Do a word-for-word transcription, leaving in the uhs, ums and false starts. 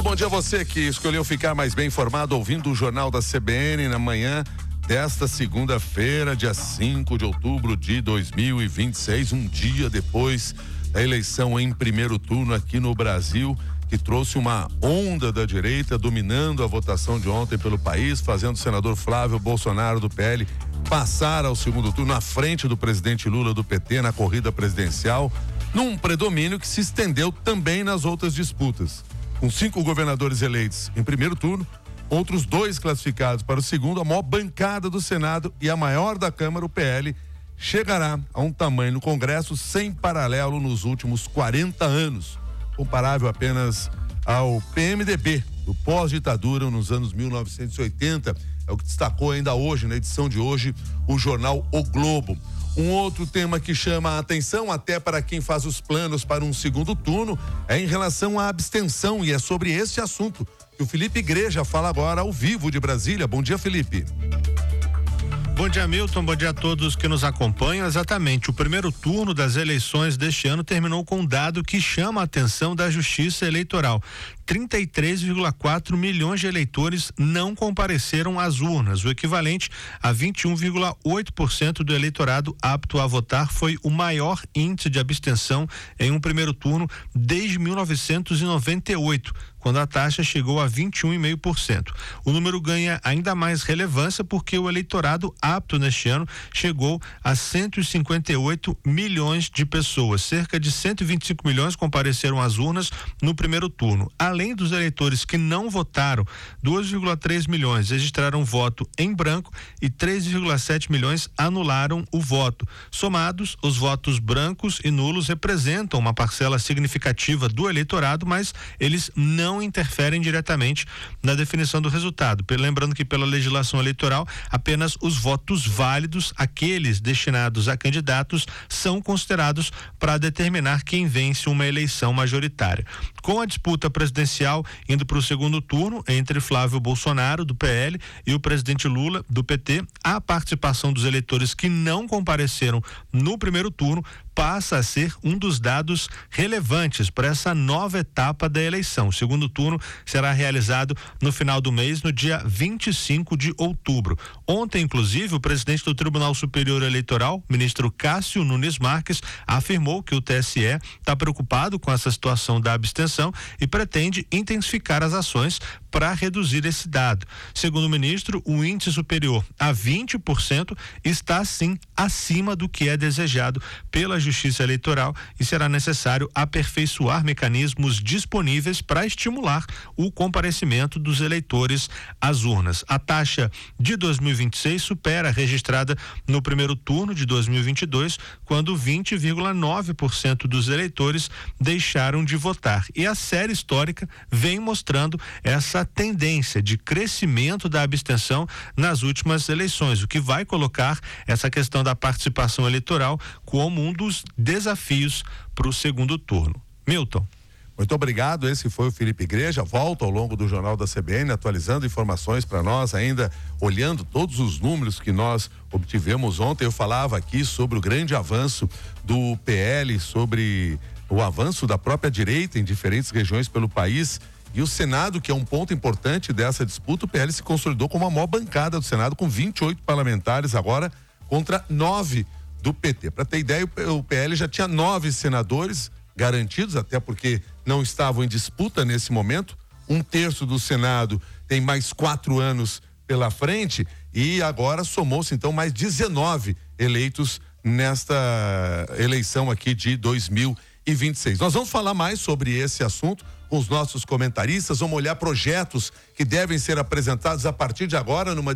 bom dia a você que escolheu ficar mais bem informado ouvindo o Jornal da C B N na manhã desta segunda-feira, dia cinco de outubro de dois mil e vinte e seis, um dia depois da eleição em primeiro turno aqui no Brasil, que trouxe uma onda da direita dominando a votação de ontem pelo país, fazendo o senador Flávio Bolsonaro do P L passar ao segundo turno à frente do presidente Lula do P T na corrida presidencial, num predomínio que se estendeu também nas outras disputas. Com cinco governadores eleitos em primeiro turno, outros dois classificados para o segundo, a maior bancada do Senado e a maior da Câmara, o P L, chegará a um tamanho no Congresso sem paralelo nos últimos quarenta anos, comparável apenas ao P M D B, do pós-ditadura nos anos mil novecentos e oitenta, é o que destacou ainda hoje, na edição de hoje, o jornal O Globo. Um outro tema que chama a atenção, até para quem faz os planos para um segundo turno, é em relação à abstenção, e é sobre esse assunto que o Felipe Igreja fala agora ao vivo de Brasília. Bom dia, Felipe. Bom dia, Milton. Bom dia a todos que nos acompanham. Exatamente, o primeiro turno das eleições deste ano terminou com um dado que chama a atenção da Justiça Eleitoral. trinta e três vírgula quatro milhões de eleitores não compareceram às urnas. O equivalente a vinte e um vírgula oito por cento do eleitorado apto a votar. Foi o maior índice de abstenção em um primeiro turno desde mil novecentos e noventa e oito, quando a taxa chegou a vinte e um vírgula cinco por cento. O número ganha ainda mais relevância porque o eleitorado apto neste ano chegou a cento e cinquenta e oito milhões de pessoas. Cerca de cento e vinte e cinco milhões compareceram às urnas no primeiro turno. Além dos eleitores que não votaram, dois vírgula três milhões registraram voto em branco e três vírgula sete milhões anularam o voto. Somados, os votos brancos e nulos representam uma parcela significativa do eleitorado, mas eles não interferem diretamente na definição do resultado. Lembrando que pela legislação eleitoral, apenas os votos válidos, aqueles destinados a candidatos, são considerados para determinar quem vence uma eleição majoritária. Com a disputa presidencial indo para o segundo turno entre Flávio Bolsonaro do P L e o presidente Lula do P T, a participação dos eleitores que não compareceram no primeiro turno passa a ser um dos dados relevantes para essa nova etapa da eleição. O segundo turno será realizado no final do mês, no dia vinte e cinco de outubro. Ontem, inclusive, o presidente do Tribunal Superior Eleitoral, ministro Cássio Nunes Marques, afirmou que o T S E está preocupado com essa situação da abstenção e pretende intensificar as ações para reduzir esse dado. Segundo o ministro, o índice superior a vinte por cento está sim acima do que é desejado pela Justiça Eleitoral e será necessário aperfeiçoar mecanismos disponíveis para estimular o comparecimento dos eleitores às urnas. A taxa de dois mil e vinte e seis supera a registrada no primeiro turno de dois mil e vinte e dois, quando vinte vírgula nove por cento dos eleitores deixaram de votar. E a série histórica vem mostrando essa tendência de crescimento da abstenção nas últimas eleições, o que vai colocar essa questão da participação eleitoral como um dos desafios para o segundo turno. Milton. Muito obrigado, esse foi o Felipe Igreja. Volta ao longo do Jornal da C B N, atualizando informações para nós, ainda olhando todos os números que nós obtivemos ontem. Eu falava aqui sobre o grande avanço do P L, sobre o avanço da própria direita em diferentes regiões pelo país. E o Senado, que é um ponto importante dessa disputa, o P L se consolidou como a maior bancada do Senado, com vinte e oito parlamentares agora contra nove do P T. Para ter ideia, o P L já tinha nove senadores garantidos, até porque não estavam em disputa nesse momento. Um terço do Senado tem mais quatro anos pela frente e agora somou-se então mais dezenove eleitos nesta eleição aqui de dois mil e vinte e seis. Nós vamos falar mais sobre esse assunto com os nossos comentaristas, vamos olhar projetos que devem ser apresentados a partir de agora numa